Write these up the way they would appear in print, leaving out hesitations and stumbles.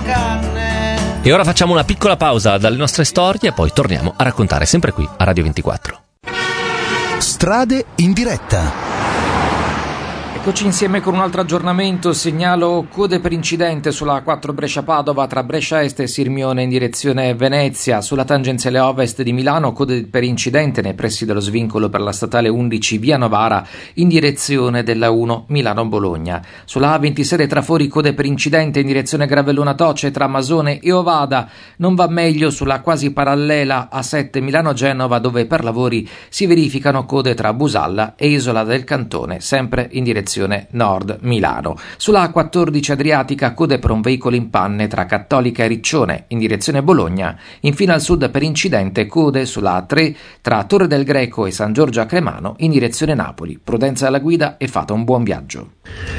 canne. E ora facciamo una piccola pausa dalle nostre storie e poi torniamo a raccontare sempre qui a Radio 24. Strade in diretta. Eccoci insieme con un altro aggiornamento. Segnalo code per incidente sulla A4 Brescia-Padova tra Brescia Est e Sirmione in direzione Venezia. Sulla tangenziale ovest di Milano code per incidente nei pressi dello svincolo per la statale 11 via Novara in direzione della 1 Milano-Bologna. Sulla A26 Trafori code per incidente in direzione Gravellona Toce tra Masone e Ovada. Non va meglio sulla quasi parallela A7 Milano-Genova, dove per lavori si verificano code tra Busalla e Isola del Cantone, sempre in direzione nord Milano. Sulla A14 Adriatica code per un veicolo in panne tra Cattolica e Riccione in direzione Bologna. Infine al sud per incidente code sulla A3 tra Torre del Greco e San Giorgio a Cremano in direzione Napoli. Prudenza alla guida e fate un buon viaggio.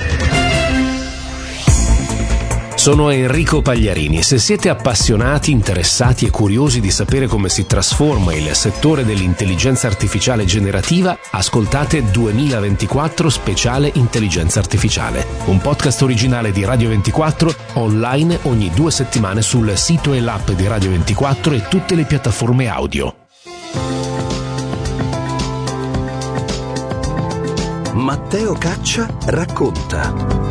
Sono Enrico Pagliarini e se siete appassionati, interessati e curiosi di sapere come si trasforma il settore dell'intelligenza artificiale generativa, ascoltate 2024 Speciale Intelligenza Artificiale, un podcast originale di Radio 24 online ogni 2 settimane sul sito e l'app di Radio 24 e tutte le piattaforme audio. Matteo Caccia racconta.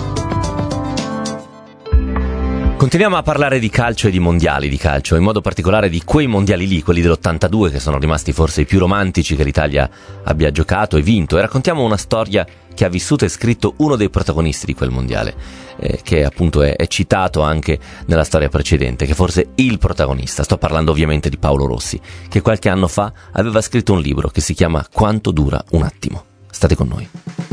Continuiamo a parlare di calcio e di mondiali di calcio, in modo particolare di quei mondiali lì, quelli dell'82, che sono rimasti forse i più romantici che l'Italia abbia giocato e vinto, e raccontiamo una storia che ha vissuto e scritto uno dei protagonisti di quel mondiale, che appunto è citato anche nella storia precedente, che forse è il protagonista. Sto parlando ovviamente di Paolo Rossi, che qualche anno fa aveva scritto un libro che si chiama Quanto dura un attimo. State con noi.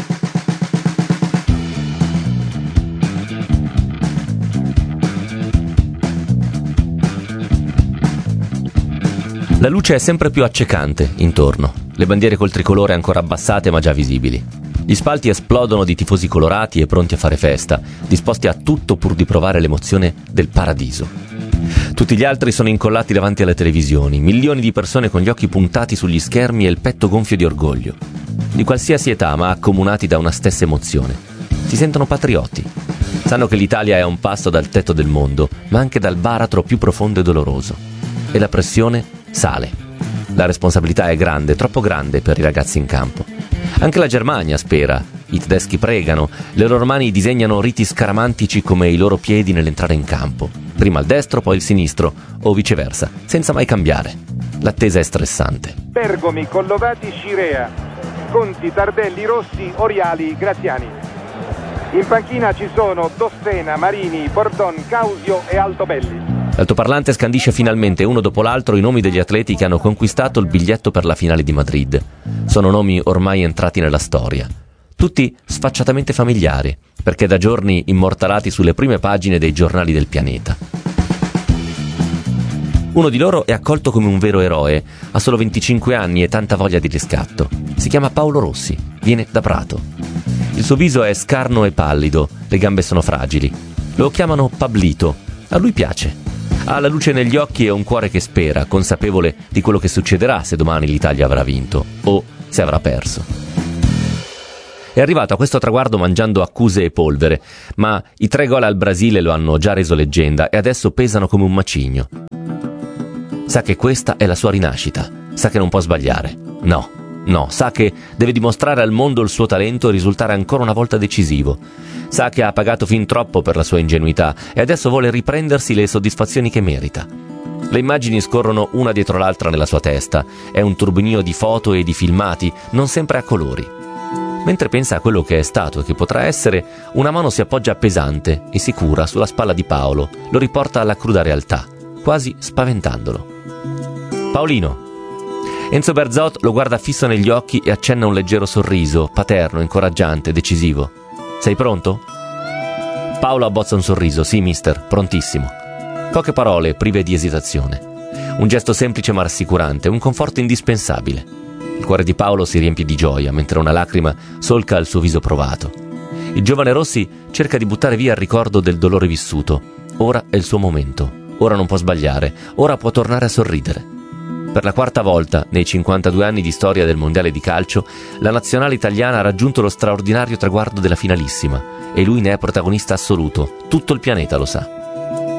La luce è sempre più accecante intorno, le bandiere col tricolore ancora abbassate ma già visibili. Gli spalti esplodono di tifosi colorati e pronti a fare festa, disposti a tutto pur di provare l'emozione del paradiso. Tutti gli altri sono incollati davanti alle televisioni, milioni di persone con gli occhi puntati sugli schermi e il petto gonfio di orgoglio. Di qualsiasi età, ma accomunati da una stessa emozione. Si sentono patrioti. Sanno che l'Italia è a un passo dal tetto del mondo, ma anche dal baratro più profondo e doloroso. E la pressione sale. La responsabilità è grande, troppo grande per i ragazzi in campo. Anche la Germania spera, i tedeschi pregano, le loro mani disegnano riti scaramantici come i loro piedi nell'entrare in campo. Prima il destro, poi il sinistro, o viceversa, senza mai cambiare. L'attesa è stressante. Bergomi, Collovati, Scirea, Conti, Tardelli, Rossi, Oriali, Graziani. In panchina ci sono Dossena, Marini, Bordon, Causio e Altobelli. L'altoparlante scandisce finalmente uno dopo l'altro i nomi degli atleti che hanno conquistato il biglietto per la finale di Madrid. Sono nomi ormai entrati nella storia. Tutti sfacciatamente familiari, perché da giorni immortalati sulle prime pagine dei giornali del pianeta. Uno di loro è accolto come un vero eroe, ha solo 25 anni e tanta voglia di riscatto. Si chiama Paolo Rossi, viene da Prato. Il suo viso è scarno e pallido, le gambe sono fragili. Lo chiamano Pablito, a lui piace. Ha la luce negli occhi e un cuore che spera, consapevole di quello che succederà se domani l'Italia avrà vinto o se avrà perso. È arrivato a questo traguardo mangiando accuse e polvere, ma i 3 gol al Brasile lo hanno già reso leggenda e adesso pesano come un macigno. Sa che questa è la sua rinascita, sa che non può sbagliare. No, sa che deve dimostrare al mondo il suo talento e risultare ancora una volta decisivo. Sa che ha pagato fin troppo per la sua ingenuità e adesso vuole riprendersi le soddisfazioni che merita. Le immagini scorrono una dietro l'altra nella sua testa, è un turbinio di foto e di filmati, non sempre a colori. Mentre pensa a quello che è stato e che potrà essere, una mano si appoggia pesante e sicura sulla spalla di Paolo, lo riporta alla cruda realtà, quasi spaventandolo. Paolino. Enzo Berzot lo guarda fisso negli occhi e accenna un leggero sorriso, paterno, incoraggiante, decisivo. Sei pronto? Paolo abbozza un sorriso. Sì, mister, prontissimo. Poche parole, prive di esitazione. Un gesto semplice ma rassicurante, un conforto indispensabile. Il cuore di Paolo si riempie di gioia, mentre una lacrima solca il suo viso provato. Il giovane Rossi cerca di buttare via il ricordo del dolore vissuto. Ora è il suo momento. Ora non può sbagliare. Ora può tornare a sorridere. Per la 4ª volta, nei 52 anni di storia del mondiale di calcio, la nazionale italiana ha raggiunto lo straordinario traguardo della finalissima e lui ne è protagonista assoluto. Tutto il pianeta lo sa.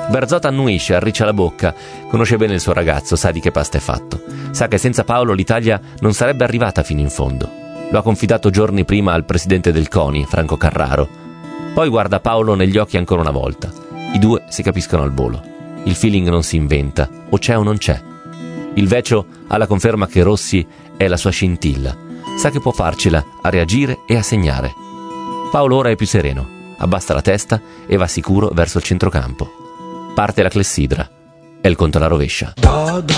Bearzot annuisce, arriccia la bocca, conosce bene il suo ragazzo, sa di che pasta è fatto. Sa che senza Paolo l'Italia non sarebbe arrivata fino in fondo. Lo ha confidato giorni prima al presidente del CONI, Franco Carraro. Poi guarda Paolo negli occhi ancora una volta. I due si capiscono al volo. Il feeling non si inventa, o c'è o non c'è. Il Vecio ha la conferma che Rossi è la sua scintilla. Sa che può farcela a reagire e a segnare. Paolo ora è più sereno, abbassa la testa e va sicuro verso il centrocampo. Parte la clessidra. È il conto alla rovescia.